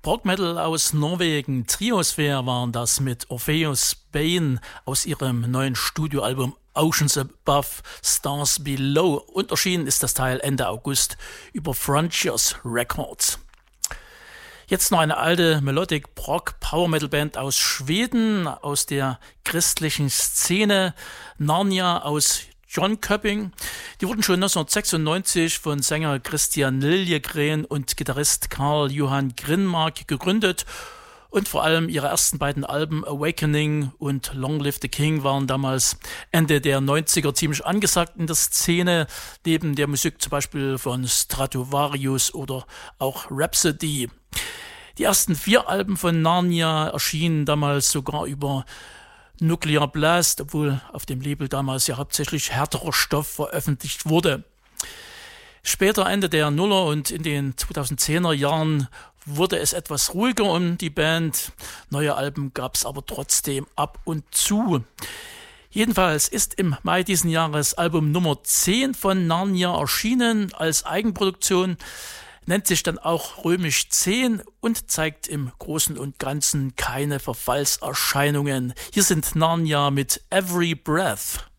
Prog-Metal aus Norwegen. Triosphere waren das mit Orpheus Bane aus ihrem neuen Studioalbum Oceans Above, Stars Below. Und erschienen ist das Teil Ende August über Frontiers Records. Jetzt noch eine alte Melodic Prog Power Metal Band aus Schweden, aus der christlichen Szene, Narnia aus Jönköping. Die wurden schon 1996 von Sänger Christian Liljegren und Gitarrist Karl Johan Grinmark gegründet. Und vor allem ihre ersten beiden Alben Awakening und Long Live the King waren damals Ende der 90er ziemlich angesagt in der Szene, neben der Musik zum Beispiel von Stratovarius oder auch Rhapsody. Die ersten 4 Alben von Narnia erschienen damals sogar über Nuclear Blast, obwohl auf dem Label damals ja hauptsächlich härterer Stoff veröffentlicht wurde. Später, Ende der Nuller und in den 2010er Jahren, wurde es etwas ruhiger um die Band. Neue Alben gab es aber trotzdem ab und zu. Jedenfalls ist im Mai diesen Jahres Album Nummer 10 von Narnia erschienen als Eigenproduktion, nennt sich dann auch römisch 10 und zeigt im Großen und Ganzen keine Verfallserscheinungen. Hier sind Narnia mit Every Breath.